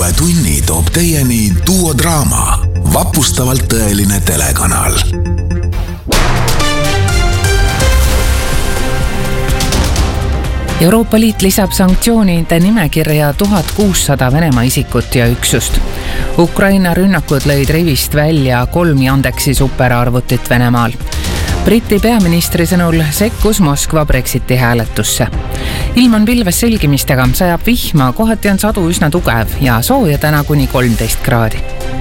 Uue tunni toob teieni Duodraama, vapustavalt tõeline telekanal. Euroopa Liit lisab sanktsioonide nimekirja 1600 Venemaa isikut ja üksust. Ukraina rünnakud lõid rivist välja 3 Yandeksi superarvutit Venemaal. Briti peaministri sõnul sekkus Moskva Brexiti hääletusse. Ilm on pilves selgimistega, sajab vihma, kohati on sadu üsna tugev ja sooja täna kuni 13 kraadi.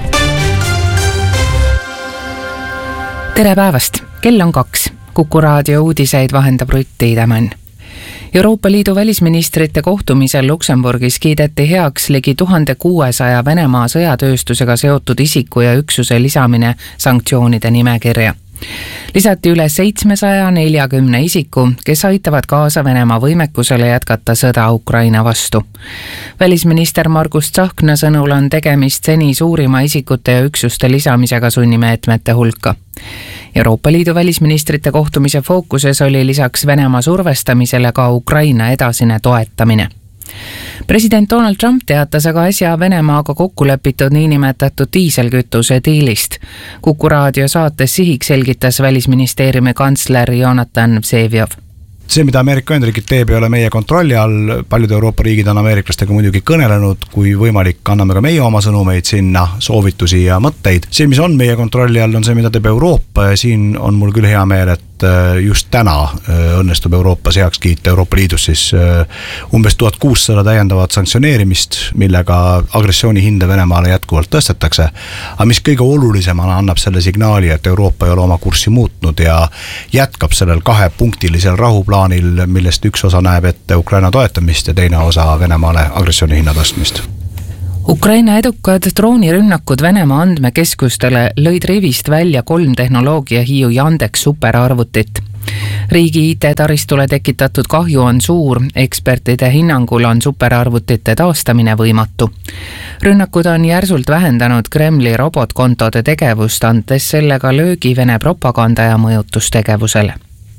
Tere päevast, kell on 2. Kuku raadio uudiseid vahendab Rutt Tiidemann. Euroopa Liidu välisministrite kohtumisel Luksemburgis kiideti heaks ligi 1600 Venemaa sõjatööstusega seotud isiku ja üksuse lisamine sanktsioonide nimekirja. Lisati üle 740 isiku, kes aitavad kaasa Venemaa võimekusele jätkata sõda Ukraina vastu. Välisminister Margus Tsahkna sõnul on tegemist seni suurima isikute ja üksuste lisamisega sunnimeetmete hulka. Euroopa Liidu välisministrite kohtumise fookuses oli lisaks Venemaa survestamisele ka Ukraina edasine toetamine. President Donald Trump teatas aga äsja Venemaaga kokkulepitud niinimetatud diiselkütuse diilist. Kuku raadio saates Sihik selgitas välisministeeriumi kantsler Jonathan Vseviov. See, mida Ameerika Ühendriigid teeb, ei ole meie kontrolli all. Paljud Euroopa riigid on ameeriklastega muidugi kõnelenud, kui võimalik, anname ka meie oma sõnumeid sinna, soovitusi ja mõtteid. See, mis on meie kontrolli all, on see, mida teeb Euroopa ja siin on mul küll hea meel, et just täna õnnestub Euroopas heaks kiita Euroopa Liidus siis umbes 1600 täiendavat sanktsioneerimist, millega agressiooni hinde Venemaale jätkuvalt tõstetakse. Aga mis kõige olulisemana annab selle signaali, et Euroopa ei ole oma kurssi muutnud ja jätkab sellel 2-punktilisel rahuplaanil, millest üks osa näeb ette Ukraina toetamist ja teine osa Venemaale agressiooni hinna tõstmist. Ukraina edukad droonirünnakud Venemaa andmekeskustele lõid rivist välja 3 tehnoloogia hiiu Yandex superarvutit. Riigi IT-taristule tekitatud kahju on suur, ekspertide hinnangul on superarvutite taastamine võimatu. Rünnakud on järsult vähendanud Kremli robotkontode tegevust, andes sellega löögi Vene propaganda ja mõjutustegevusele.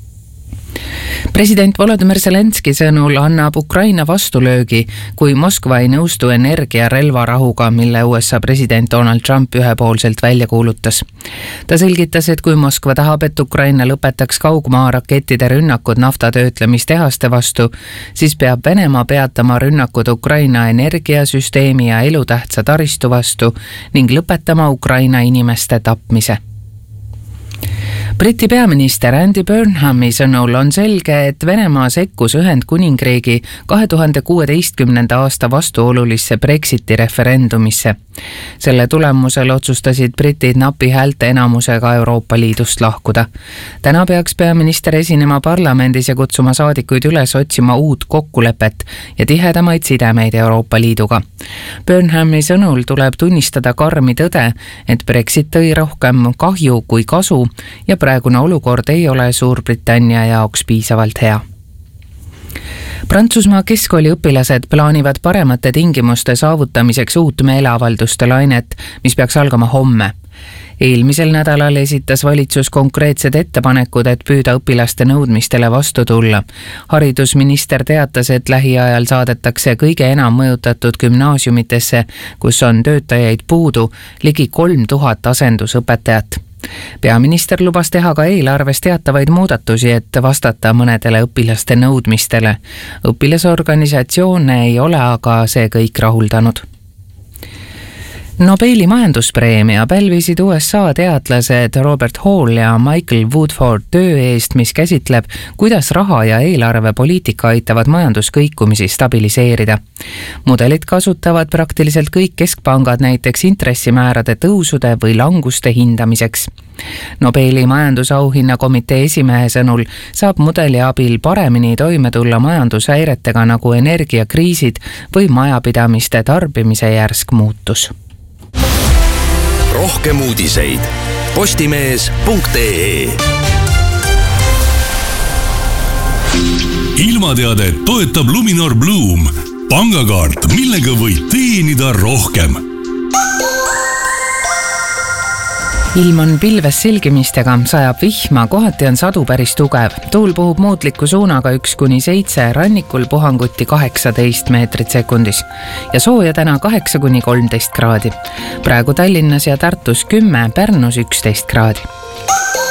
President Volodymyr Zelenski sõnul annab Ukraina vastulöögi, kui Moskva ei nõustu energiarelvarahuga, mille USA president Donald Trump ühepoolselt välja kuulutas. Ta selgitas, et kui Moskva tahab, et Ukraina lõpetaks kaugmaa rakettide rünnakud naftatöötlemistehaste vastu, siis peab Venemaa peatama rünnakud Ukraina energiasüsteemi ja elutähtsa taristu vastu ning lõpetama Ukraina inimeste tapmise. Briti peaminister Andy Burnhami sõnul on selge, et Venemaa sekkus Ühendkuningriigi 2016. aasta vastuolulisse Brexiti referendumisse. Selle tulemusel otsustasid britid napi häälte enamusega Euroopa Liidust lahkuda. Täna peaks peaminister esinema parlamendis ja kutsuma saadikuid üles otsima uut kokkulepet ja tihedamaid sidemeid Euroopa Liiduga. Burnhami sõnul tuleb tunnistada karmi tõde, et Brexit tõi rohkem kahju kui kasu ja praegune olukord ei ole Suurbritannia jaoks piisavalt hea. Prantsusmaa keskkooli õpilased plaanivad paremate tingimuste saavutamiseks uut meeleavalduste lainet, mis peaks algama homme. Eelmisel nädalal esitas valitsus konkreetsed ettepanekud, et püüda õpilaste nõudmistele vastu tulla. Haridusminister teatas, et lähiajal saadetakse kõige enam mõjutatud gümnaasiumitesse, kus on töötajaid puudu, ligi 3000 asendusõpetajat. Peaminister lubas teha ka eelarves teatavaid muudatusi, et vastata mõnedele õpilaste nõudmistele. Õpilasorganisatsioone ei ole aga see kõik rahuldanud. Nobeli majanduspreemia pälvisid USA teadlased Robert Hall ja Michael Woodford töö eest, mis käsitleb, kuidas raha ja eelarvepoliitika aitavad majanduskõikumisi stabiliseerida. Mudelit kasutavad praktiliselt kõik keskpangad näiteks intressimäärade tõusude või languste hindamiseks. Nobeli majandusauhinnakomitee esimehe sõnul saab mudeli abil paremini toime tulla majandushäiretega nagu energiakriisid või majapidamiste tarbimise järsk muutus. Rohkem uudiseid postimees.ee. Ilmateadet toetab Luminor Bloom, pangakaart, millega võid teenida rohkem. ilm on pilves selgimistega, sajab vihma, kohati on sadu päris tugev. Tuul puhub muutliku suunaga 1-7, rannikul puhanguti 18 meetrit sekundis ja sooja täna 8-13 kraadi. Praegu Tallinnas ja Tartus 10, Pärnus 11 kraadi.